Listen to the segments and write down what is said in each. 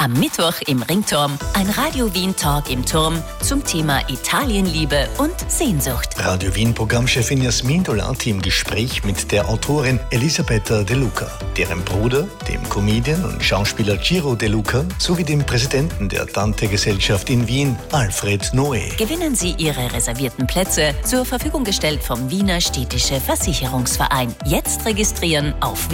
Am Mittwoch im Ringturm ein Radio Wien Talk im Turm zum Thema Italienliebe und Sehnsucht. Radio Wien Programmchefin Jasmin Dolati im Gespräch mit der Autorin Elisabetta De Luca, deren Bruder, dem Comedian und Schauspieler Ciro De Luca, sowie dem Präsidenten der Dante-Gesellschaft in Wien, Alfred Noé. Gewinnen Sie Ihre reservierten Plätze, zur Verfügung gestellt vom Wiener Städtische Versicherungsverein. Jetzt registrieren auf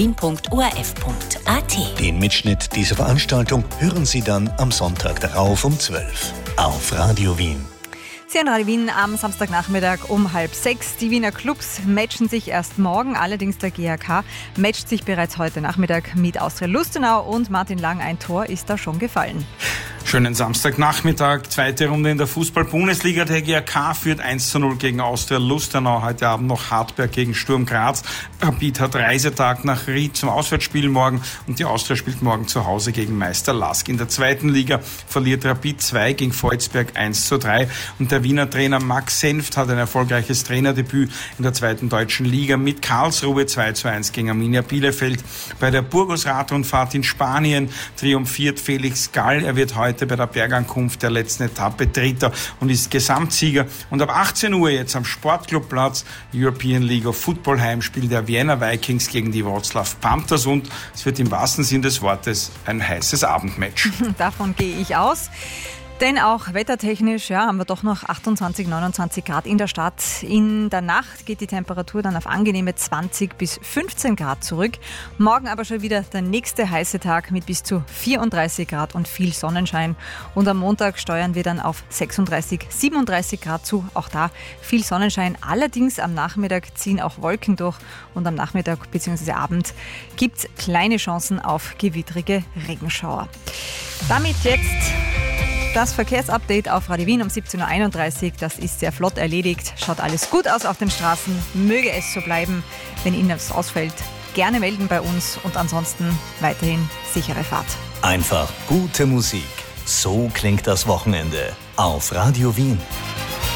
wien.orf.at. Den Mitschnitt dieser Veranstaltung hören Sie dann am Sonntag darauf um 12 auf Radio Wien. Sie hören Radio Wien am Samstagnachmittag um 5:30. Die Wiener Clubs matchen sich erst morgen, allerdings der GAK matcht sich bereits heute Nachmittag mit Austria Lustenau und Martin Lang, ein Tor ist da schon gefallen. Schönen Samstagnachmittag, zweite Runde in der Fußball-Bundesliga. Der GAK führt 1:0 gegen Austria Lustenau. Heute Abend noch Hartberg gegen Sturm Graz. Rapid hat Reisetag nach Ried zum Auswärtsspiel morgen und die Austria spielt morgen zu Hause gegen Meister Lask. In der zweiten Liga verliert Rapid 2 gegen Volzberg 1:3 und der Wiener Trainer Max Senft hat ein erfolgreiches Trainerdebüt in der zweiten deutschen Liga mit Karlsruhe 2:1 gegen Arminia Bielefeld. Bei der Burgos-Radrundfahrt in Spanien triumphiert Felix Gall. Er wird heute bei der Bergankunft der letzten Etappe Dritter und ist Gesamtsieger. Und ab 18 Uhr jetzt am Sportclubplatz European League of Football Heimspiel der Vienna Vikings gegen die Wroclaw Panthers und es wird im wahrsten Sinn des Wortes ein heißes Abendmatch. Davon gehe ich aus. Denn auch wettertechnisch haben wir doch noch 28, 29 Grad in der Stadt. In der Nacht geht die Temperatur dann auf angenehme 20 bis 15 Grad zurück. Morgen aber schon wieder der nächste heiße Tag mit bis zu 34 Grad und viel Sonnenschein. Und am Montag steuern wir dann auf 36, 37 Grad zu. Auch da viel Sonnenschein. Allerdings am Nachmittag ziehen auch Wolken durch und am Nachmittag bzw. Abend gibt es kleine Chancen auf gewittrige Regenschauer. Damit jetzt das Verkehrsupdate auf Radio Wien um 17.31 Uhr. Das ist sehr flott erledigt. Schaut alles gut aus auf den Straßen. Möge es so bleiben. Wenn Ihnen was ausfällt, gerne melden bei uns und ansonsten weiterhin sichere Fahrt. Einfach gute Musik. So klingt das Wochenende auf Radio Wien.